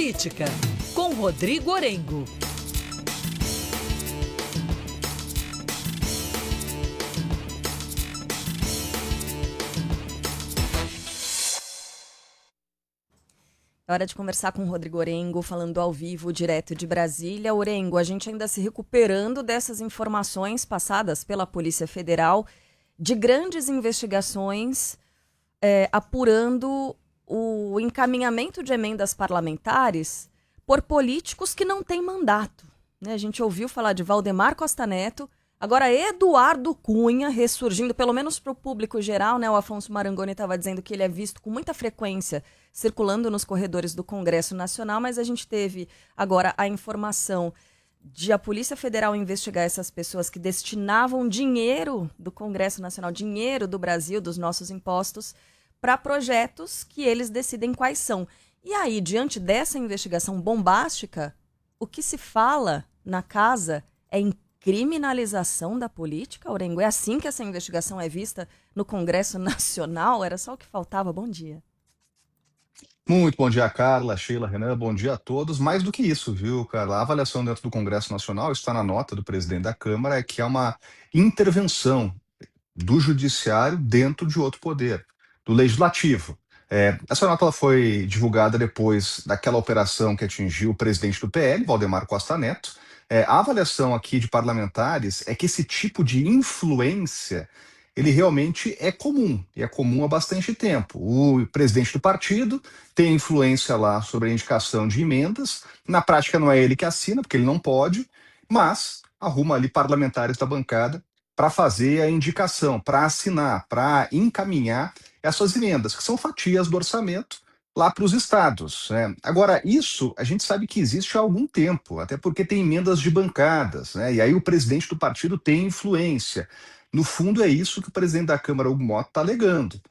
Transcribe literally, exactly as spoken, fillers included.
Política, com Rodrigo Orengo. É hora de conversar com o Rodrigo Orengo, falando ao vivo, direto de Brasília. Orengo, a gente ainda se recuperando dessas informações passadas pela Polícia Federal de grandes investigações é, apurando o encaminhamento de emendas parlamentares por políticos que não têm mandato. Né? A gente ouviu falar de Valdemar Costa Neto, agora Eduardo Cunha ressurgindo, pelo menos para o público geral, né? O Afonso Marangoni estava dizendo que ele é visto com muita frequência circulando nos corredores do Congresso Nacional, mas a gente teve agora a informação de a Polícia Federal investigar essas pessoas que destinavam dinheiro do Congresso Nacional, dinheiro do Brasil, dos nossos impostos, para projetos que eles decidem quais são. E aí, diante dessa investigação bombástica, o que se fala na casa é em criminalização da política, Orengo? É assim que essa investigação é vista no Congresso Nacional? Era só o que faltava. Bom dia. Muito bom dia, Carla, Sheila, Renan, bom dia a todos. Mais do que isso, viu, Carla? A avaliação dentro do Congresso Nacional, está na nota do presidente da Câmara, é que é uma intervenção do Judiciário dentro de outro poder, do Legislativo. É, essa nota ela foi divulgada depois daquela operação que atingiu o presidente do P L, Valdemar Costa Neto. É, a avaliação aqui de parlamentares é que esse tipo de influência ele realmente é comum, e é comum há bastante tempo. O presidente do partido tem influência lá sobre a indicação de emendas, na prática não é ele que assina, porque ele não pode, mas arruma ali parlamentares da bancada para fazer a indicação, para assinar, para encaminhar essas emendas, que são fatias do orçamento lá para os estados. Né? Agora, isso a gente sabe que existe há algum tempo, até porque tem emendas de bancadas, né? E aí o presidente do partido tem influência. No fundo, é isso que o presidente da Câmara, Hugo Mota, está alegando.